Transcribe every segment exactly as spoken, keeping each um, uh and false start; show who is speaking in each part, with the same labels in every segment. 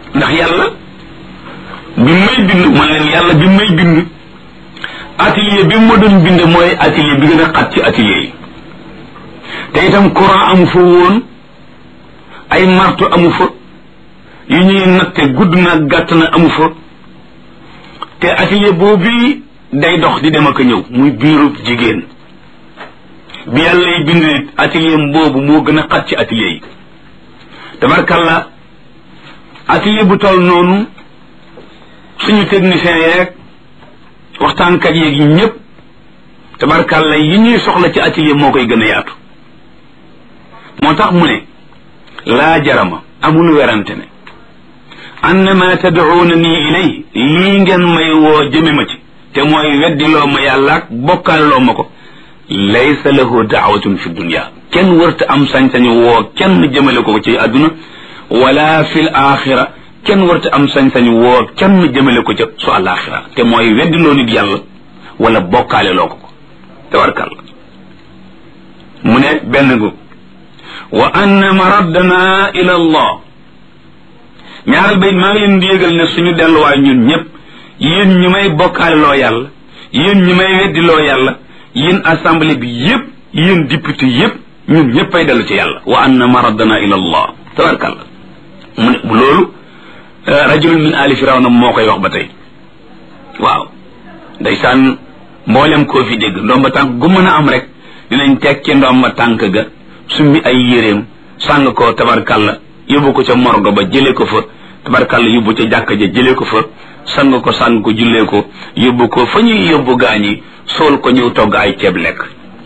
Speaker 1: ndax yàlla bi may bind man leen yàlla bi may bind atelier bi ma doon bind mooy atelier bi gën a xat ci atelier yi te itam courant amu fa woon ay marto amu fa yu ñuy natte gudd na gàtt na amu fa te atelier boobu day dox di dem ak a ñëw muy biiru jigéen bi yàlla yi bind atelier boobu moo gën a xat ci atelier yi tabarkalla atelier bu toll noonu suñu technicien yeeg waxtaankat yeeg yi ñëpp tabarkalla yi ñuy soxla ci atelier moo koy gën a yaatu moo tax mu ne laa jarama amul werante ne annama tad'uuna nii ilay lii ngeen may woo jëme ma ci te mooy weddiloo ma yàlla ak bokkaaloo ma ko laysa lahu daawatun fi dunya kenn wërta am sañ-sañu woo kenn jëmale ko ci àdduna wala fil axira kenn wërta am sañ-sañu woo kenn jëmale ko ca su alaxira te mooy weddiloo nit yàlla wala bokkaale loo ko ko tabarkal mu ne benn gu wa anna maraddana ila allah ñaaral bayit maa ngi leen di yëgal ne suñu delluwaay ñun ñëpp yéen ñu may bokkaale loo yàlla yéen ñu may weddi loo yàlla yéen assemblée bi yëpp yéen député yëpp ñun ñëpp ay dellu ci yàlla wa anna maraddana ila allah tabarkalla mu ne loolu rajulun min ali firawna moo koy wax ba tey waaw ndeysaan mboolem koo fi dégg ndomba tànk gu mën a am rek dinañ teg ci ndomba tànk ga summi ay yéreem sàng ko tabarkalla yóbbu ko ca morgo ba jëlee ko fa tabarkalla yóbbu ca jàkka ja jëlee ko fa sang ko sang ko jullee ko yóbbu ko fa ñuy yóbbu gaañi sool ko ñëw togg ay ceeb lekk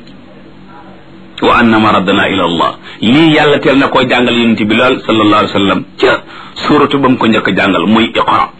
Speaker 1: wa anna maraddana ila allah lii yàlla teel na koo jàngal yonent bi lool sallallahu alayhi wa sallam ca suuratu ba mu ko njëkk a jàngal muy iqra